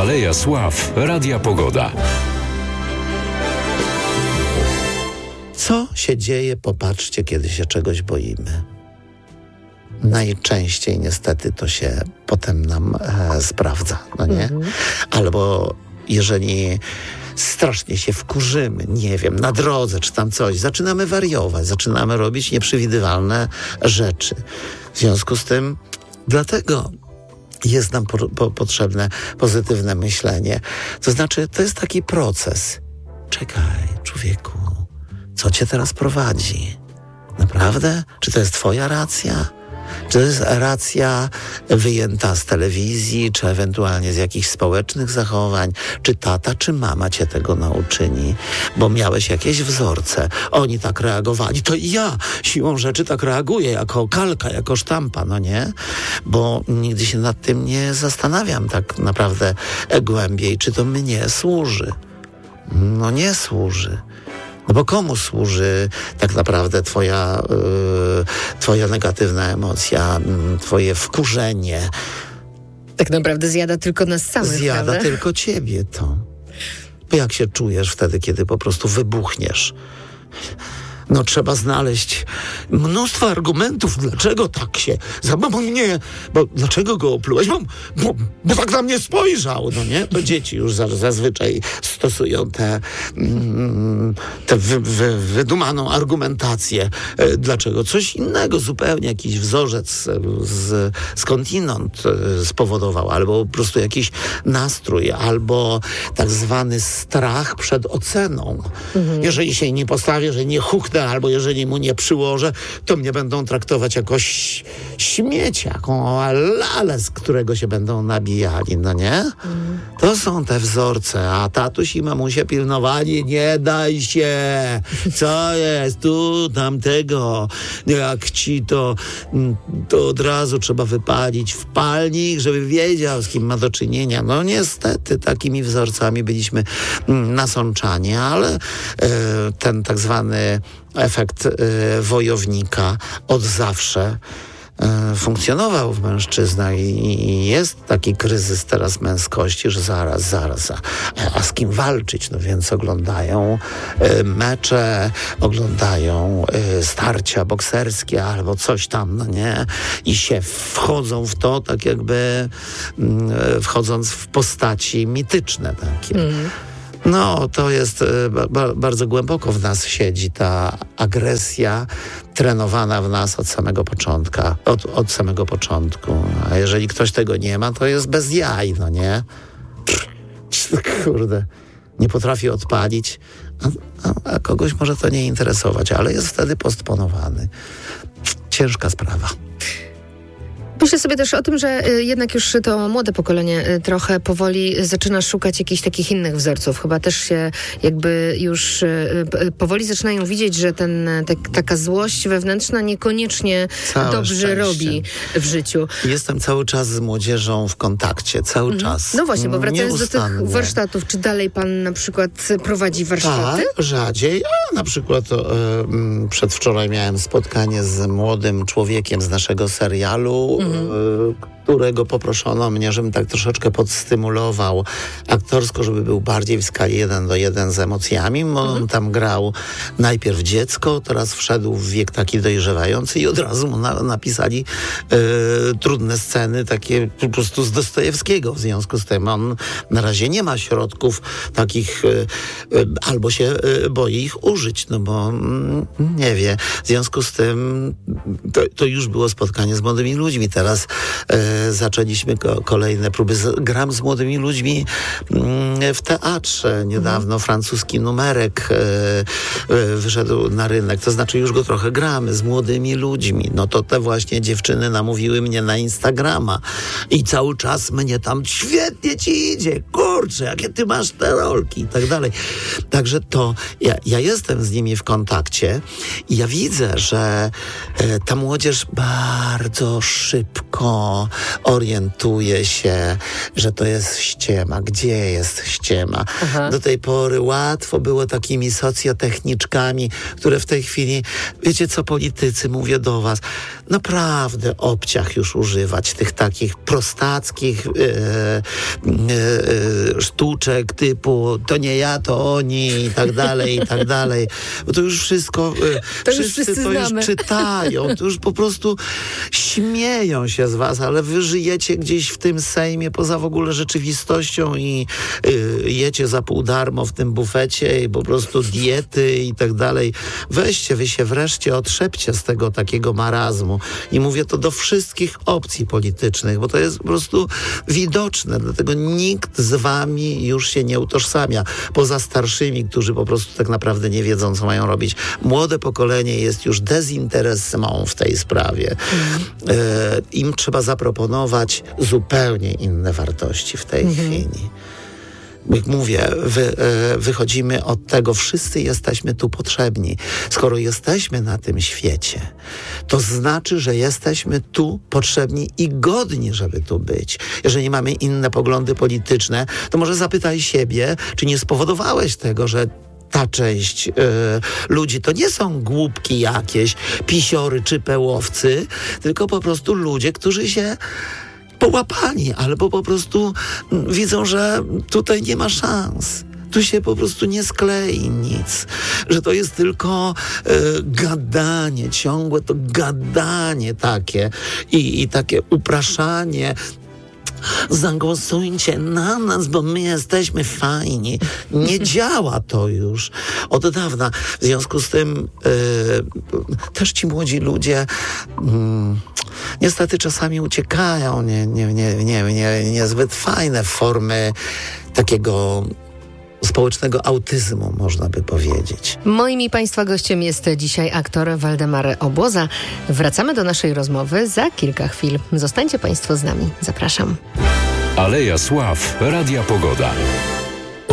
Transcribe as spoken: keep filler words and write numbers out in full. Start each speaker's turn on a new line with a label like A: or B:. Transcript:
A: Aleja Sław, Radia Pogoda.
B: Co się dzieje, popatrzcie, kiedy się czegoś boimy. Najczęściej niestety to się potem nam e, sprawdza, no nie? Mhm. Albo jeżeli strasznie się wkurzymy, nie wiem, na drodze czy tam coś, zaczynamy wariować, zaczynamy robić nieprzewidywalne rzeczy. W związku z tym, dlatego jest nam po, po, potrzebne pozytywne myślenie. To znaczy, to jest taki proces. Czekaj, człowieku, co cię teraz prowadzi? Naprawdę? Czy to jest twoja racja? Czy to jest racja wyjęta z telewizji, czy ewentualnie z jakichś społecznych zachowań? Czy tata, czy mama cię tego nauczyli? Bo miałeś jakieś wzorce. Oni tak reagowali. To i ja siłą rzeczy tak reaguję, jako kalka, jako sztampa, no nie? Bo nigdy się nad tym nie zastanawiam tak naprawdę głębiej, czy to mnie służy. No nie służy. No bo komu służy tak naprawdę twoja, yy, twoja negatywna emocja, yy, twoje wkurzenie?
C: Tak naprawdę zjada tylko nas samych,
B: Zjada
C: prawda?
B: tylko ciebie to. Bo jak się czujesz wtedy, kiedy po prostu wybuchniesz? No trzeba znaleźć mnóstwo argumentów, dlaczego tak się... Bo mnie... Bo dlaczego go oplułeś? Bo, bo, bo tak na mnie spojrzał, no nie? To dzieci już zazwyczaj stosują tę mm, te wy, wy, wydumaną argumentację. E, dlaczego? Coś innego zupełnie, jakiś wzorzec z, skądinąd e, spowodował, albo po prostu jakiś nastrój, albo tak zwany strach przed oceną. Mhm. Jeżeli się nie postawię, że nie huknę, albo jeżeli mu nie przyłożę, to mnie będą traktować jako śmiecia, jaką lalę, z którego się będą nabijali, no nie? Mm. To są te wzorce, a tatuś i mamusia pilnowali, nie daj się, co jest tu, tamtego, jak ci to, to od razu trzeba wypalić w palnik, żeby wiedział, z kim ma do czynienia. No niestety, takimi wzorcami byliśmy nasączani, ale e, ten tak zwany efekt y, wojownika od zawsze y, funkcjonował w mężczyznach i, i jest taki kryzys teraz męskości, że zaraz, zaraz, a, a z kim walczyć? No więc oglądają y, mecze, oglądają y, starcia bokserskie albo coś tam, no nie? I się wchodzą w to, tak jakby y, wchodząc w postaci mityczne takie. Mm. No, to jest ba- bardzo głęboko w nas siedzi ta agresja trenowana w nas od samego początku, od, od samego początku. A jeżeli ktoś tego nie ma, to jest bez jaj, no nie? Kurde, nie potrafi odpalić, a, a, a kogoś może to nie interesować, ale jest wtedy postponowany. Ciężka sprawa.
C: Myślę sobie też o tym, że y, jednak już to młode pokolenie y, trochę powoli zaczyna szukać jakichś takich innych wzorców. Chyba też się jakby już y, y, powoli zaczynają widzieć, że ten, te, taka złość wewnętrzna niekoniecznie
B: Całe
C: dobrze
B: szczęście. robi
C: w życiu.
B: Jestem cały czas z młodzieżą w kontakcie, cały mhm. czas.
C: No właśnie, bo wracając do tych warsztatów, czy dalej pan na przykład prowadzi warsztaty?
B: Tak, rzadziej. A na przykład to, y, przedwczoraj miałem spotkanie z młodym człowiekiem z naszego serialu, mhm. którego poproszono mnie, żebym tak troszeczkę podstymulował aktorsko, żeby był bardziej w skali jeden do jeden z emocjami. On mhm. tam grał najpierw dziecko, teraz wszedł w wiek taki dojrzewający i od razu mu na, napisali e, trudne sceny, takie po prostu z Dostojewskiego. W związku z tym on na razie nie ma środków takich, e, e, albo się e, boi ich użyć, no bo mm, nie wie. W związku z tym to, to już było spotkanie z młodymi ludźmi. Teraz e, zaczęliśmy ko- kolejne próby. Z, gram z młodymi ludźmi mm, w teatrze. Niedawno mm. francuski numerek e, e, wyszedł na rynek. To znaczy już go trochę gramy z młodymi ludźmi. No to te właśnie dziewczyny namówiły mnie na Instagrama i cały czas mnie tam świetnie ci idzie. Kurczę, jakie ty masz te rolki i tak dalej. Także to ja, ja jestem z nimi w kontakcie i ja widzę, że e, ta młodzież bardzo szybko orientuje się, że to jest ściema. Gdzie jest ściema?
C: Aha.
B: Do tej pory łatwo było takimi socjotechniczkami, które w tej chwili, wiecie co, politycy, mówię do was, naprawdę obciach już używać tych takich prostackich e, e, e, sztuczek typu to nie ja, to oni i tak dalej, i tak dalej. Bo to już wszystko, e,
C: To już
B: wszyscy
C: wszyscy
B: to
C: znamy.
B: już czytają, to już po prostu śmieją się z was, ale wy żyjecie gdzieś w tym Sejmie poza w ogóle rzeczywistością i y, jecie za pół darmo w tym bufecie i po prostu diety i tak dalej. Weźcie, wy się wreszcie otrzepcie z tego takiego marazmu. I mówię to do wszystkich opcji politycznych, bo to jest po prostu widoczne, dlatego nikt z wami już się nie utożsamia, poza starszymi, którzy po prostu tak naprawdę nie wiedzą, co mają robić. Młode pokolenie jest już dezinteresową w tej sprawie. Mm. E, im trzeba zaproponować zupełnie inne wartości w tej mm-hmm. chwili. Jak mówię, wy, e, wychodzimy od tego, wszyscy jesteśmy tu potrzebni. Skoro jesteśmy na tym świecie, to znaczy, że jesteśmy tu potrzebni i godni, żeby tu być. Jeżeli mamy inne poglądy polityczne, to może zapytaj siebie, czy nie spowodowałeś tego, że ta część y, ludzi to nie są głupki jakieś, pisiory czy pełowcy, tylko po prostu ludzie, którzy się połapali, albo po prostu m, widzą, że tutaj nie ma szans. Tu się po prostu nie sklei nic. Że to jest tylko y, gadanie, ciągłe to gadanie takie i, i takie upraszanie. Zagłosujcie na nas, bo my jesteśmy fajni. Nie działa to już od dawna. W związku z tym yy, też ci młodzi ludzie yy, niestety czasami uciekają nie, nie, nie, nie, nie, niezbyt fajne formy takiego społecznego autyzmu, można by powiedzieć.
C: Moim i Państwa gościem jest dzisiaj aktor Waldemar Obłoza. Wracamy do naszej rozmowy za kilka chwil. Zostańcie Państwo z nami. Zapraszam.
A: Aleja Sław, Radia Pogoda.